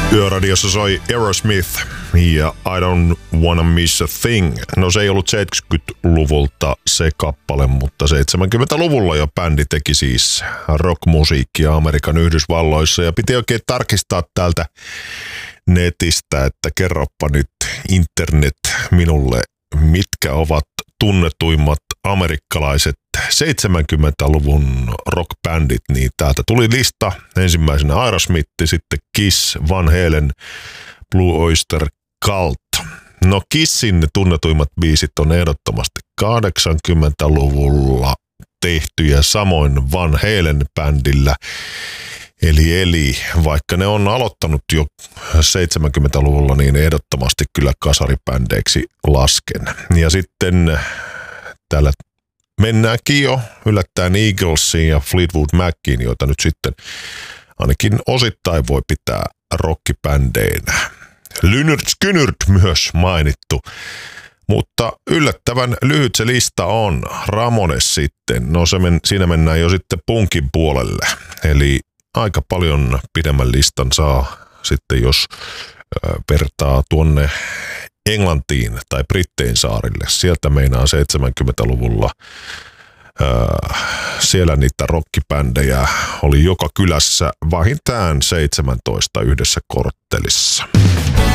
Yöradiossa soi Aerosmith ja I Don't Wanna Miss a Thing. No se ei ollut 70-luvulta se kappale, mutta 70-luvulla jo bändi teki siis rockmusiikkia Amerikan Yhdysvalloissa. Ja piti oikein tarkistaa täältä netistä, että kerropa nyt internet minulle, mitkä ovat tunnetuimmat amerikkalaiset 70-luvun rockbändit, niin täältä tuli lista. Ensimmäisenä Aerosmith, sitten Kiss, Van Halen, Blue Oyster Cult. No Kissin tunnetuimmat biisit on ehdottomasti 80-luvulla tehtyjä, samoin Van Halen bändillä. Eli vaikka ne on aloittanut jo 70-luvulla, niin ehdottomasti kyllä kasaribändeiksi lasken. Ja sitten täällä mennäänkin jo yllättäen Eaglesiin ja Fleetwood Maciin, joita nyt sitten ainakin osittain voi pitää rockibändeinä. Lynyrd Skynyrd myös mainittu, mutta yllättävän lyhyt se lista on. Ramones sitten, no siinä mennään jo sitten punkin puolelle, eli aika paljon pidemmän listan saa sitten, jos vertaa tuonne Englantiin tai Brittein saarille. Sieltä meinaa 70-luvulla siellä niitä rockibändejä oli joka kylässä vähintään 17 yhdessä korttelissa.